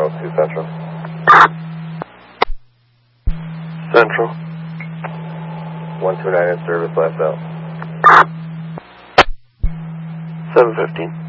2 Central. Central. 129 in service, last out. 715.